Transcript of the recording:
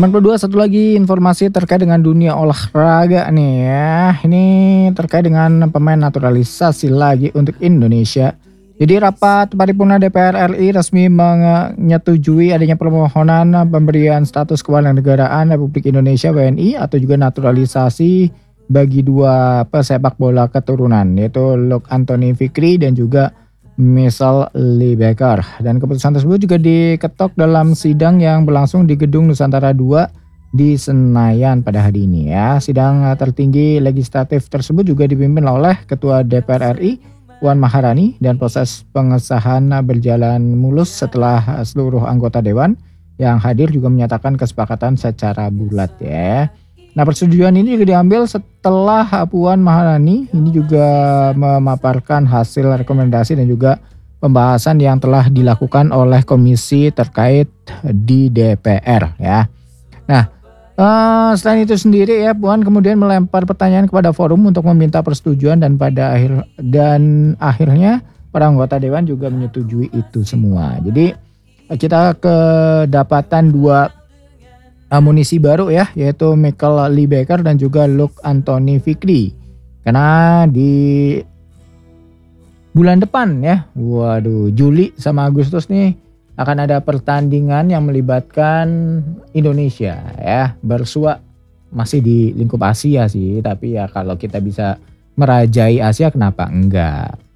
Teman berdua, satu lagi informasi terkait dengan dunia olahraga nih ya. Ini terkait dengan pemain naturalisasi lagi untuk Indonesia. Jadi rapat paripurna DPR RI resmi menyetujui adanya permohonan pemberian status kewarganegaraan Republik Indonesia WNI atau juga naturalisasi bagi dua pesepak bola keturunan, yaitu Luke Anthony Fikri dan juga Michelle Lee Becker. Dan keputusan tersebut juga diketok dalam sidang yang berlangsung di Gedung Nusantara 2 di Senayan pada hari ini ya. Sidang tertinggi legislatif tersebut juga dipimpin oleh Ketua DPR RI Puan Maharani, dan proses pengesahan berjalan mulus setelah seluruh anggota dewan yang hadir juga menyatakan kesepakatan secara bulat ya. Nah, persetujuan ini juga diambil setelah Puan Maharani ini juga memaparkan hasil rekomendasi dan juga pembahasan yang telah dilakukan oleh komisi terkait di DPR ya. Nah, selain itu sendiri ya, Puan kemudian melempar pertanyaan kepada forum untuk meminta persetujuan dan akhirnya para anggota dewan juga menyetujui itu semua. Jadi kita kedapatan dua amunisi baru ya, yaitu Michelle Lee Becker dan juga Luke Anthony Fikri. Karena di bulan depan ya, Juli sama Agustus nih akan ada pertandingan yang melibatkan Indonesia ya, bersua masih di lingkup Asia sih, tapi ya kalau kita bisa merajai Asia kenapa enggak.